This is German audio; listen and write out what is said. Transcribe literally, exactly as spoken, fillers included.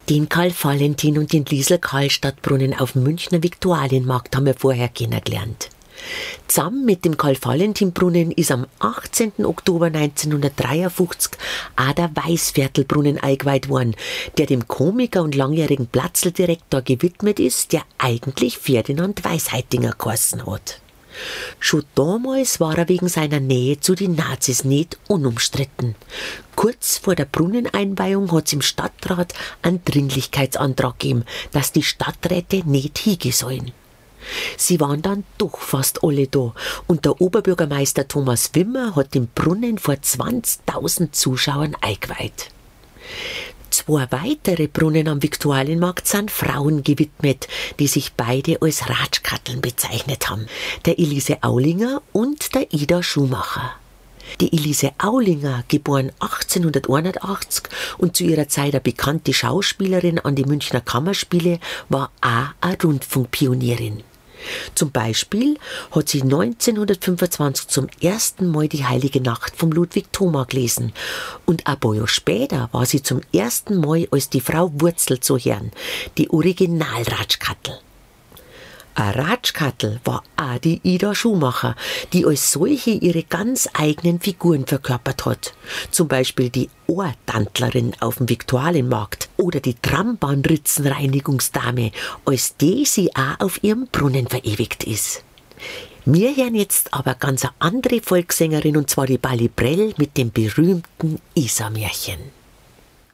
Den Karl Valentin und den Liesl Karlstadtbrunnen auf dem Münchner Viktualienmarkt haben wir vorher kennengelernt. Zusammen mit dem Karl-Valentin-Brunnen ist am achtzehnten Oktober neunzehnhundertdreiundfünfzig auch der Weißviertelbrunnen eingeweiht worden, der dem Komiker und langjährigen Platzldirektor gewidmet ist, der eigentlich Ferdinand Weisheitinger geheißen hat. Schon damals war er wegen seiner Nähe zu den Nazis nicht unumstritten. Kurz vor der Brunneneinweihung hat es im Stadtrat einen Dringlichkeitsantrag gegeben, dass die Stadträte nicht hingehen sollen. Sie waren dann doch fast alle da und der Oberbürgermeister Thomas Wimmer hat den Brunnen vor zwanzigtausend Zuschauern eingeweiht. Zwei weitere Brunnen am Viktualienmarkt sind Frauen gewidmet, die sich beide als Ratschkatteln bezeichnet haben. Der Elise Aulinger und der Ida Schumacher. Die Elise Aulinger, geboren achtzehnhunderteinundachtzig und zu ihrer Zeit eine bekannte Schauspielerin an die Münchner Kammerspiele, war auch eine Rundfunkpionierin. Zum Beispiel hat sie neunzehnhundertfünfundzwanzig zum ersten Mal die Heilige Nacht vom Ludwig Thoma gelesen und ein paar Jahre später war sie zum ersten Mal als die Frau Wurzel zu hören, die Original-Ratschkattel. Ein Ratschkattel war auch die Ida Schumacher, die als solche ihre ganz eigenen Figuren verkörpert hat. Zum Beispiel die Ohrtantlerin auf dem Viktualienmarkt oder die Trambahnritzenreinigungsdame, als die sie auch auf ihrem Brunnen verewigt ist. Wir hören jetzt aber ganz eine andere Volkssängerin, und zwar die Balli Brell mit dem berühmten Isarmärchen.